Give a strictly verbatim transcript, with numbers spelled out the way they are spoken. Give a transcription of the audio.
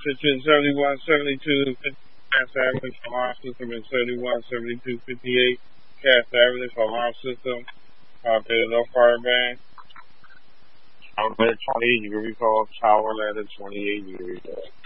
Citrus seventy-one seventy-two cast average for alarm system and seventy-one seventy-two fifty-eight cast average for alarm system. Uh, there's no fire ban. Tower ladder twenty-eight, you can recall tower ladder twenty-eight, you can recall.